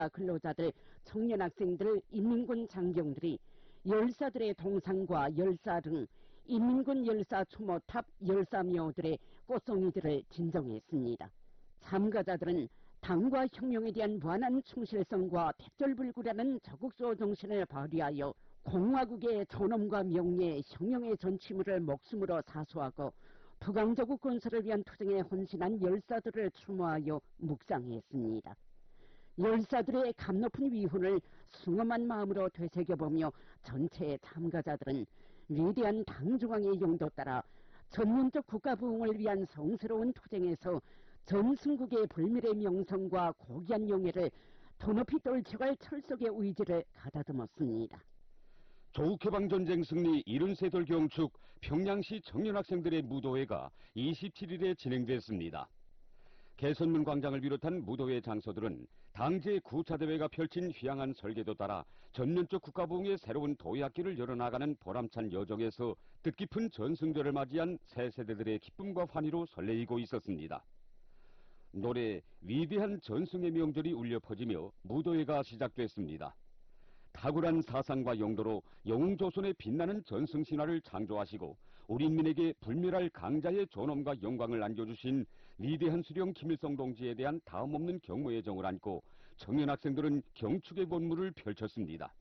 근로자들, 청년 학생들, 인민군 장병들이 열사들의 동상과 열사 등 인민군 열사 추모탑 열사묘들의 꽃송이들을 진정했습니다. 참가자들은 당과 혁명에 대한 무한한 충실성과 백절불구라는 적국수호 정신을 발휘하여 공화국의 존엄과 명예, 혁명의 전취물을 목숨으로 사수하고 북왕조국 건설을 위한 투쟁에 헌신한 열사들을 추모하여 묵상했습니다. 열사들의 감높은 위훈을 숭엄한 마음으로 되새겨보며 전체 참가자들은 위대한 당중앙의 용도 따라 전면적 국가부흥을 위한 성스러운 투쟁에서 전승국의 불멸의 명성과 고귀한 용예를 더 높이 떨쳐갈 철석의 의지를 가다듬었습니다. 조국해방전쟁 승리 73돌 경축 평양시 청년학생들의 무도회가 27일에 진행됐습니다. 개선문 광장을 비롯한 무도회 장소들은 당제 9차 대회가 펼친 휘황한 설계도 따라 전면적 국가부흥의 새로운 도약기를 열어나가는 보람찬 여정에서 뜻깊은 전승절을 맞이한 새 세대들의 기쁨과 환희로 설레이고 있었습니다. 노래 위대한 전승의 명절이 울려 퍼지며 무도회가 시작됐습니다. 탁월한 사상과 용도로 영웅조선의 빛나는 전승신화를 창조하시고 우리 인민에게 불멸할 강자의 존엄과 영광을 안겨주신 위대한 수령 김일성 동지에 대한 다음없는 경무의 정을 안고 청년학생들은 경축의 본무를 펼쳤습니다.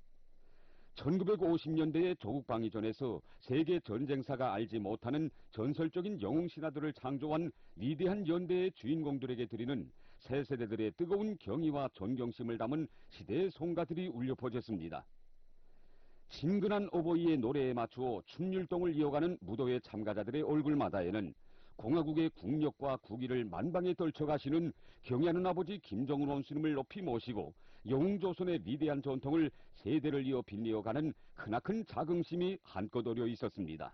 1950년대의 조국 방위전에서 세계 전쟁사가 알지 못하는 전설적인 영웅신화들을 창조한 위대한 연대의 주인공들에게 드리는 새 세대들의 뜨거운 경의와 존경심을 담은 시대의 송가들이 울려 퍼졌습니다. 친근한 오보이의 노래에 맞추어 춤율동을 이어가는 무도회 참가자들의 얼굴마다에는 공화국의 국력과 국위를 만방에 떨쳐가시는 경애하는 아버지 김정은 원수님을 높이 모시고 영웅조선의 위대한 전통을 세대를 이어 빛내어가는 크나큰 자긍심이 한껏 어려 있었습니다.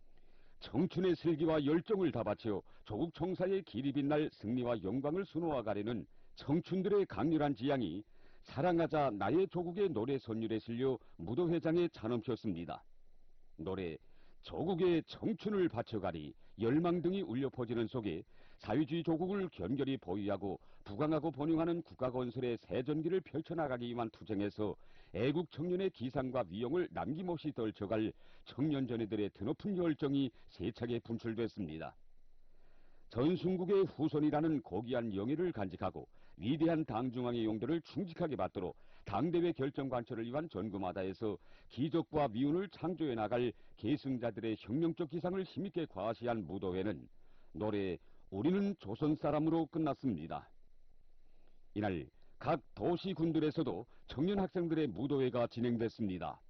청춘의 슬기와 열정을 다 바쳐 조국 청사의 길이 빛날 승리와 영광을 수놓아가려는 청춘들의 강렬한 지향이 사랑하자 나의 조국의 노래 선율에 실려 무도회장에 차넘쳤습니다. 노래 조국의 청춘을 바쳐가리 열망 등이 울려 퍼지는 속에 사회주의 조국을 견결히 보유하고 부강하고 번영하는 국가건설의 새 전기를 펼쳐나가기 위한 투쟁에서 애국 청년의 기상과 위용을 남김없이 떨쳐갈 청년 전예들의 드높은 열정이 세차게 분출됐습니다. 전순국의 후손이라는 고귀한 영예를 간직하고 위대한 당중앙의 용도를 충직하게 받도록 당대회 결정관철을 위한 전구마다에서 기적과 미운을 창조해 나갈 계승자들의 혁명적 기상을 힘있게 과시한 무도회는 노래 우리는 조선 사람으로 끝났습니다. 이날 각 도시군들에서도 청년 학생들의 무도회가 진행됐습니다.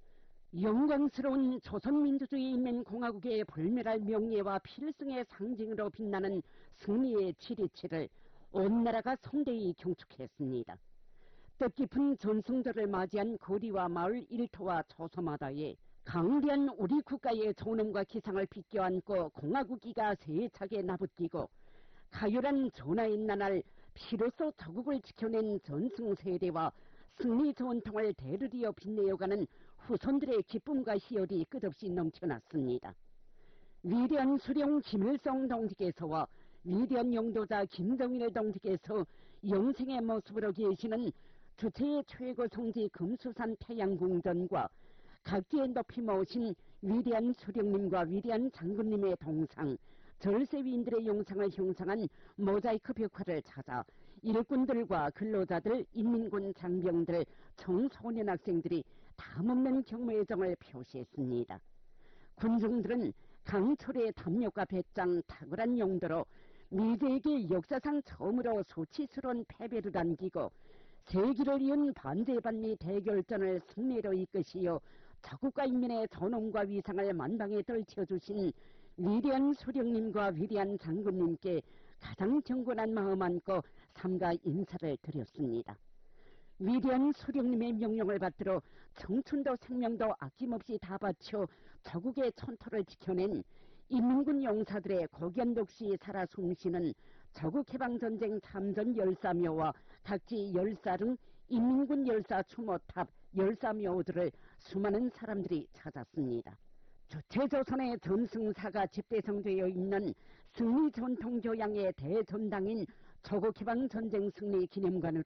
영광스러운 조선민주주의 인민공화국의 불멸할 명예와 필승의 상징으로 빛나는 승리의 치리치를 온 나라가 성대히 경축했습니다. 뜻깊은 전승절을 맞이한 거리와 마을 일터와 초소마다에 강대한 우리 국가의 존엄과 기상을 비껴안고 공화국기가 세차게 나부끼고 가열한 전하의 나날 피로써 조국을 지켜낸 전승세대와 승리 전통을 대를 이어 빛내어가는 후손들의 기쁨과 희열이 끝없이 넘쳐났습니다. 위대한 수령 김일성 동지께서와 위대한 용도자 김정일 동지께서 영생의 모습으로 계시는 주체의 최고 성지 금수산 태양궁전과 각지에 높이 모신 위대한 수령님과 위대한 장군님의 동상, 절세위인들의 영상을 형상한 모자이크 벽화를 찾아 일꾼들과 근로자들, 인민군 장병들, 청소년 학생들이 담없는 경무의 정을 표시했습니다. 군중들은 강철의 담력과 배짱, 탁월한 용도로 미제에게 역사상 처음으로 수치스러운 패배를 안기고 세기를 이은 반제반미 대결전을 승리로 이끄시어 자국과 인민의 존엄과 위상을 만방에 떨쳐주신 위대한 수령님과 위대한 장군님께 가장 경건한 마음 안고 삼가 인사를 드렸습니다. 위대한 수령님의 명령을 받들어 청춘도 생명도 아낌없이 다 바쳐 자국의 천토를 지켜낸 인민군 용사들의 고귀한 돛이 살아 숨쉬는 조국해방전쟁 참전 열사묘와 각지 열사 등 인민군 열사 추모탑 열사묘들을 수많은 사람들이 찾았습니다. 주체조선의 전승사가 집대성되어 있는 승리전통교양의 대전당인 조국해방전쟁 승리 기념관으로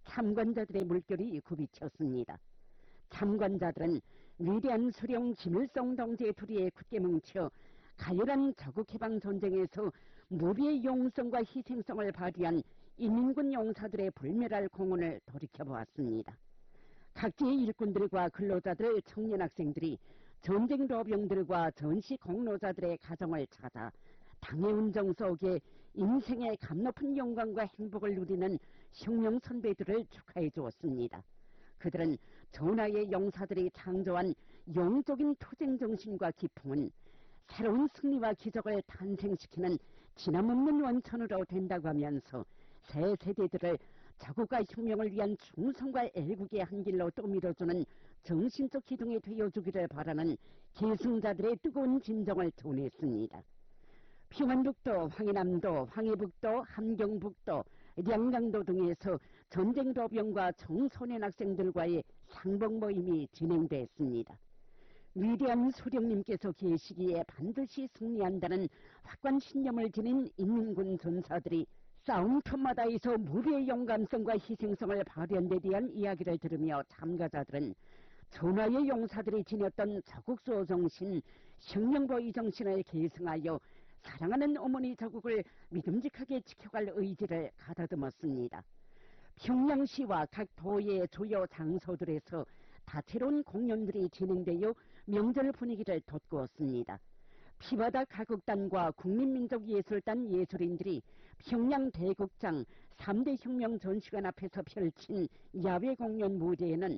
참관자들의 물결이 굽이쳤습니다. 참관자들은 위대한 수령 김일성 동지의 둘이에 굳게 뭉쳐 가열한 자국해방 전쟁에서 무비의 용성과 희생성을 발휘한 인민군 용사들의 불멸할 공헌을 돌이켜보았습니다. 각지의 일꾼들과 근로자들, 청년 학생들이 전쟁 로병들과 전시 공로자들의 가정을 찾아 당의 운정 속에 인생의 감높은 영광과 행복을 누리는 혁명 선배들을 축하해 주었습니다. 그들은 전하의 용사들이 창조한 영적인 투쟁 정신과 기풍은 새로운 승리와 기적을 탄생시키는 지남없는 원천으로 된다고 하면서 새 세대들을 자국과 혁명을 위한 충성과 애국의 한 길로 떠밀어주는 정신적 기둥이 되어주기를 바라는 계승자들의 뜨거운 진정을 전했습니다. 평안북도, 황해남도, 황해북도, 함경북도, 량강도 등에서 전쟁 로병과 청소년 학생들과의 상봉 모임이 진행됐습니다. 위대한 수령님께서 계시기에 반드시 승리한다는 확고한 신념을 지닌 인민군 전사들이 싸움터마다에서 무비의勇敢성과 희생성을 발휘한 데 대한 이야기를 들으며 참가자들은 전하의 용사들이 지녔던 자국수호 정신, 혁명보위 정신을 계승하여 사랑하는 어머니 자국을 믿음직하게 지켜갈 의지를 가다듬었습니다. 평양시와 각 도의 주요 장소들에서 다채로운 공연들이 진행되어 명절 분위기를 돋구었습니다. 피바다 가곡단과 국민민족예술단 예술인들이 평양대국장 3대 혁명 전시관 앞에서 펼친 야외 공연 무대에는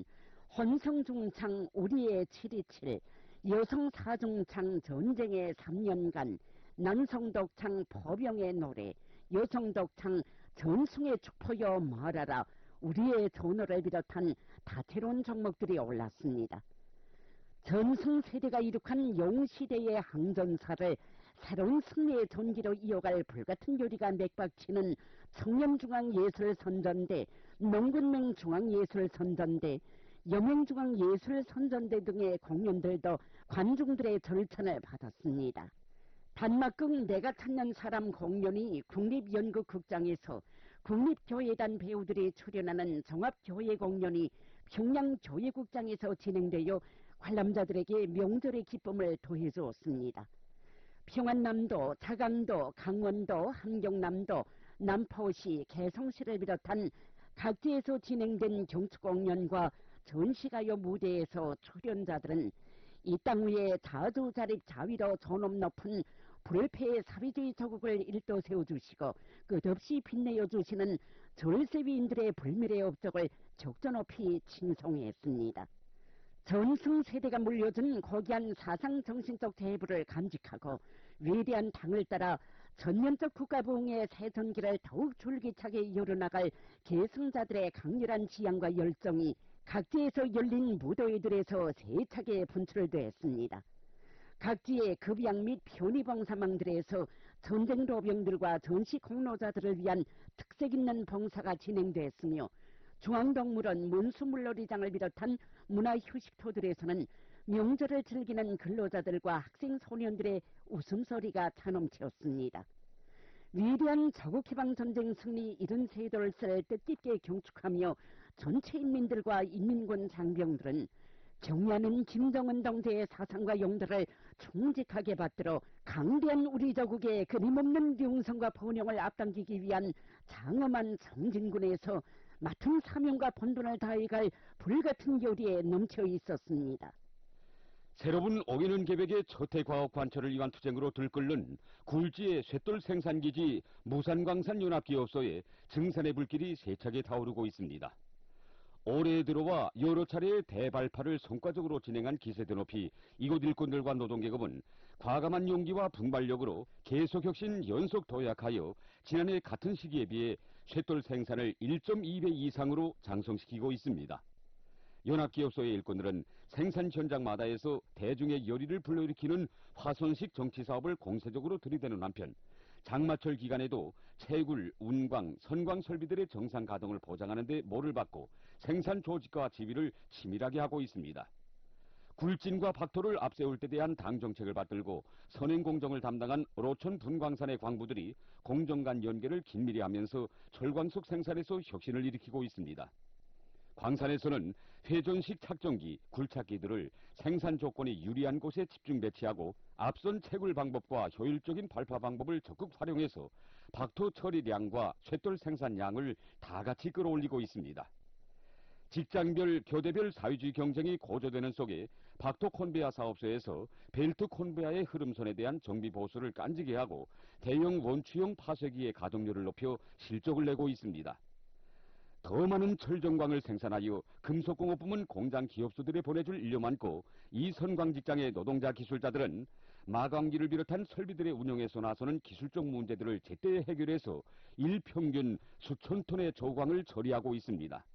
혼성중창 우리의 727, 여성사중창 전쟁의 3년간, 남성독창 포병의 노래, 여성독창 전승의 축포여 말하라, 우리의 전호를 비롯한 다채로운 종목들이 올랐습니다. 전승 세대가 이룩한 영시대의 항전사를 새로운 승리의 전기로 이어갈 불같은 요리가 맥박치는 청년중앙예술선전대, 농군맹중앙예술선전대, 여명중앙예술선전대 등의 공연들도 관중들의 절찬을 받았습니다. 단막극 내가 찾는 사람 공연이 국립연극극장에서 국립교회단 배우들이 출연하는 종합교회 공연이 평양교회국장에서 진행되어 관람자들에게 명절의 기쁨을 더해주었습니다. 평안남도, 자강도, 강원도, 함경남도, 남포시, 개성시를 비롯한 각지에서 진행된 경축공연과 전시가요 무대에서 출연자들은 이 땅 위에 자주자립 자위로 존엄 높은 불패의 사회주의 조국을 일도 세워주시고 끝없이 빛내어 주시는 절세위인들의 불멸의 업적을 적절높이 칭송했습니다. 전승 세대가 물려준 고귀한 사상 정신적 대부를 감직하고 위대한 당을 따라 전면적 국가부흥의 새 전기를 더욱 줄기차게 열어나갈 계승자들의 강렬한 지향과 열정이 각지에서 열린 무도회들에서 세차게 분출됐습니다. 각지의 급양 및 편의봉사망들에서 전쟁 로병들과 전시 공로자들을 위한 특색 있는 봉사가 진행됐으며 중앙동물원 문수물놀이장을 비롯한 문화휴식터들에서는 명절을 즐기는 근로자들과 학생 소년들의 웃음소리가 차넘쳤습니다. 위대한 자국해방전쟁 승리 73돌을 뜻깊게 경축하며 전체 인민들과 인민군 장병들은 경의하는 김정은 동지의 사상과 용도를 충직하게 받들어 강대한 우리 조국의 끊임없는 융성과 번영을 앞당기기 위한 장엄한 정진군에서 맡은 사명과 본분을 다해갈 불같은 요리에 넘쳐 있었습니다. 새로운 오인원 계획의 저태과학 관철을 위한 투쟁으로 들끓는 굴지의 쇳돌 생산기지 무산광산연합기업소에 증산의 불길이 세차게 타오르고 있습니다. 올해 들어와 여러 차례의 대발파를 성과적으로 진행한 기세대 높이 이곳 일꾼들과 노동계급은 과감한 용기와 분발력으로 계속혁신 연속 도약하여 지난해 같은 시기에 비해 쇳돌 생산을 1.2배 이상으로 장성시키고 있습니다. 연합기업소의 일꾼들은 생산 현장마다에서 대중의 열의를 불러일으키는 화손식 정치사업을 공세적으로 들이대는 한편 장마철 기간에도 채굴, 운광, 선광 설비들의 정상 가동을 보장하는 데 모를 받고 생산 조직과 지휘를 치밀하게 하고 있습니다. 굴진과 박토를 앞세울 때 대한 당 정책을 받들고 선행 공정을 담당한 로천 분광산의 광부들이 공정 간 연계를 긴밀히 하면서 철광석 생산에서 혁신을 일으키고 있습니다. 광산에서는 회전식 착정기, 굴착기들을 생산 조건이 유리한 곳에 집중 배치하고 앞선 채굴 방법과 효율적인 발파 방법을 적극 활용해서 박토 처리량과 쇳돌 생산량을 다같이 끌어올리고 있습니다. 직장별, 교대별 사회주의 경쟁이 고조되는 속에 박토 콘베아 사업소에서 벨트 콘베아의 흐름선에 대한 정비 보수를 깐지게 하고 대형 원추형 파쇄기의 가동률을 높여 실적을 내고 있습니다. 더 많은 철정광을 생산하여 금속공업 부문 공장 기업소들에 보내줄 인력 많고 이 선광 직장의 노동자 기술자들은 마광기를 비롯한 설비들의 운영에서 나서는 기술적 문제들을 제때 해결해서 일평균 수천 톤의 조광을 처리하고 있습니다.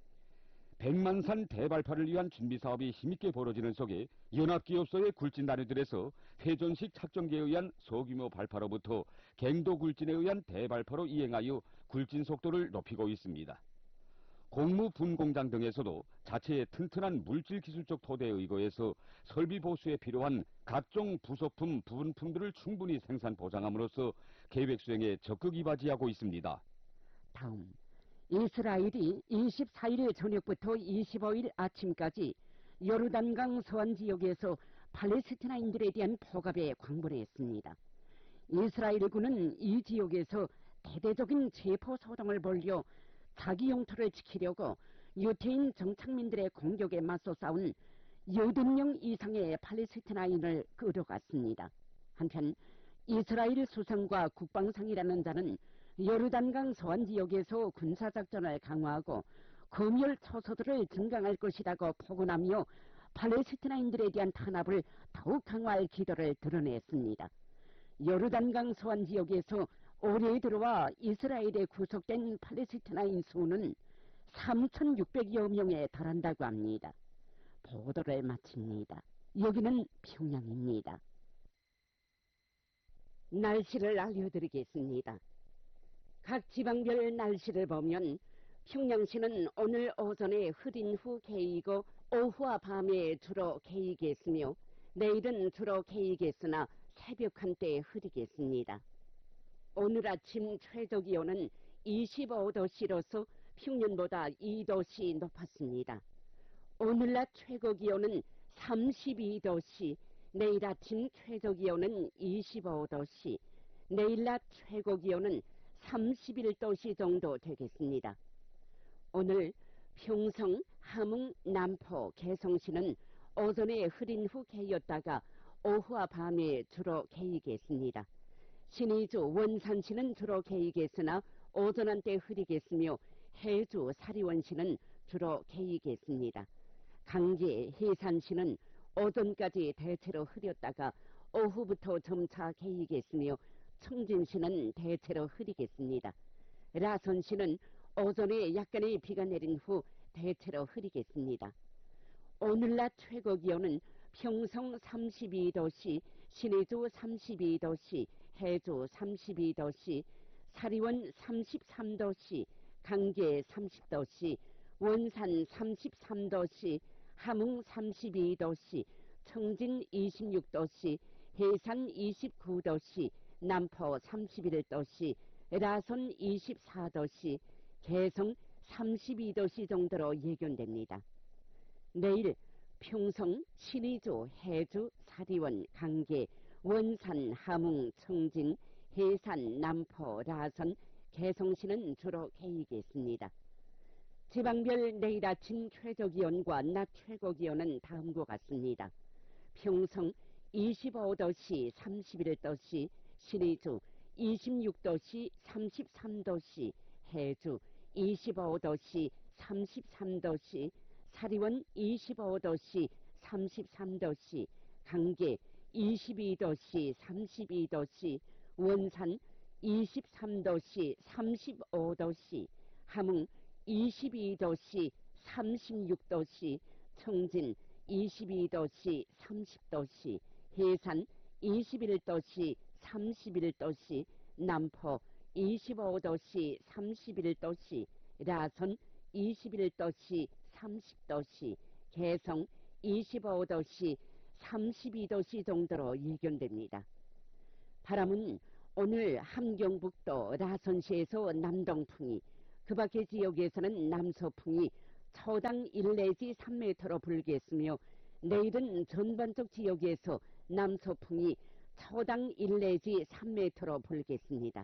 백만산 대발파를 위한 준비사업이 힘있게 벌어지는 속에 연합기업소의 굴진 단위들에서 회전식 착정기에 의한 소규모 발파로부터 갱도 굴진에 의한 대발파로 이행하여 굴진 속도를 높이고 있습니다. 공무 분공장 등에서도 자체의 튼튼한 물질 기술적 토대에 의거해서 설비 보수에 필요한 각종 부속품, 부분품들을 충분히 생산 보장함으로써 계획 수행에 적극 이바지하고 있습니다. 다음, 이스라엘이 24일 저녁부터 25일 아침까지 요르단강 서안 지역에서 팔레스티나인들에 대한 포갑에 광분했습니다. 이스라엘군은 이 지역에서 대대적인 체포 소동을 벌여 자기 영토를 지키려고 유태인 정착민들의 공격에 맞서 싸운 80명 이상의 팔레스티나인을 끌어갔습니다. 한편 이스라엘 수상과 국방상이라는 자는 요르단강 서안 지역에서 군사작전을 강화하고 검열 처소들을 증강할 것이라고 포근하며 팔레스티나인들에 대한 탄압을 더욱 강화할 기도를 드러냈습니다. 요르단강 서안 지역에서 올해 들어와 이스라엘에 구속된 팔레스티나인 수는 3,600여 명에 달한다고 합니다. 보도를 마칩니다. 여기는 평양입니다. 날씨를 알려드리겠습니다. 각 지방별 날씨를 보면 평양시는 오늘 오전에 흐린 후 개이고 오후와 밤에 주로 개이겠으며 내일은 주로 개이겠으나 새벽 한때 흐리겠습니다. 오늘 아침 최저기온은 25도씨로서 평년보다 2도씨 높았습니다. 오늘 낮 최고기온은 32도씨, 내일 아침 최저기온은 25도씨, 내일 낮 최고기온은 31도씨 정도 되겠습니다. 오늘 평성, 함흥, 남포, 개성시는 오전에 흐린 후 개였다가 오후와 밤에 주로 개이겠습니다. 신의주, 원산시는 주로 개이겠으나 오전 한때 흐리겠으며 해주, 사리원시는 주로 개이겠습니다. 강계, 해산시는 오전까지 대체로 흐렸다가 오후부터 점차 개이겠으며 청진시는 대체로 흐리겠습니다. 라선시는 오전에 약간의 비가 내린 후 대체로 흐리겠습니다. 오늘 낮 최고기온은 평성 32도씨, 신의주 32도씨, 해주 32도씨, 사리원 33도씨, 강계 30도씨, 원산 33도씨, 함흥 32도씨, 청진 26도씨, 해산 29도씨, 남포 31도씨, 라선 24도씨, 개성 32도씨 정도로 예견됩니다. 내일 평성, 신의주, 해주, 사리원, 강계, 원산, 함흥, 청진, 해산, 남포, 라선, 개성시는 주로 개이겠습니다. 지방별 내일 아침 최저기온과 낮 최고기온은 다음과 같습니다. 평성 25도씨, 31도씨, 신의주 26도씨, 33도씨, 해주 25도씨, 33도씨, 사리원 25도씨, 33도씨, 강계 22도씨, 32도씨, 원산 23도씨, 35도씨, 함흥 22도씨, 36도씨, 청진 22도씨, 30도씨, 해산 21도씨, 31도씨, 남포 25도씨, 31도씨, 라선 21도씨, 30도씨, 개성 25도씨, 32도씨 정도로 일견됩니다. 바람은 오늘 함경북도 라선시에서 남동풍이, 그 밖의 지역에서는 남서풍이 초당 1 내지 3m로 불겠으며 내일은 전반적 지역에서 남서풍이 초당 1 내지 3m로 불겠습니다.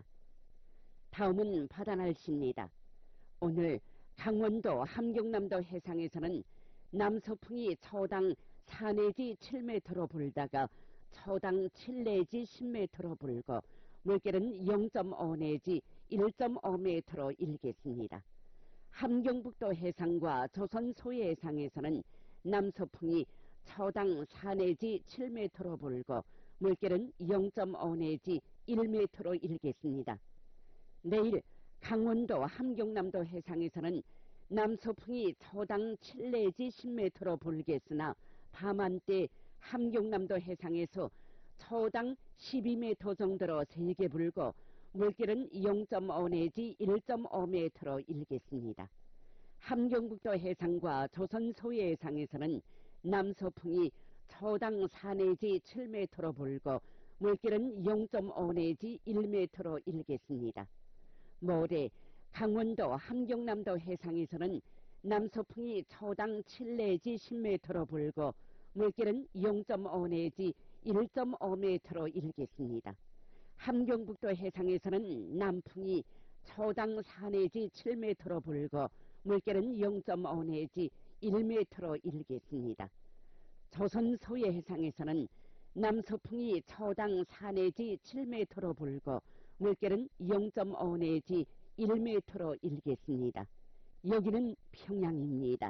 다음은 바다 날씨입니다. 오늘 강원도 함경남도 해상에서는 남서풍이 초당 4 내지 7m로 불다가 초당 7 내지 10m로 불고 물결은 0.5 내지 1.5m로 일겠습니다. 함경북도 해상과 조선 소해해상에서는 남서풍이 초당 4 내지 7m로 불고 물결은 0.5 내지 1m로 일겠습니다. 내일 강원도 함경남도 해상에서는 남서풍이 초당 7 내지 10m로 불겠으나 밤한때 함경남도 해상에서 초당 12m 정도로 세게 불고 물결은 0.5 내지 1.5m로 일겠습니다. 함경북도 해상과 조선 소해해상에서는 남서풍이 초당 4 내지 7m로 불고 물결은 0.5 내지 1m로 일겠습니다. 모레 강원도 함경남도 해상에서는 남서풍이 초당 7 내지 10m로 불고 물결은 0.5 내지 1.5m로 일겠습니다. 함경북도 해상에서는 남풍이 초당 4 내지 7m로 불고 물결은 0.5 내지 1m로 일겠습니다. 조선 서해 해상에서는 남서풍이 초당 4 내지 7m로 불고 물결은 0.5 내지 1m로 일겠습니다. 여기는 평양입니다.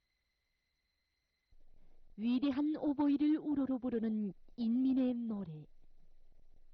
위대한 오보이를 우러러 부르는 인민의 노래.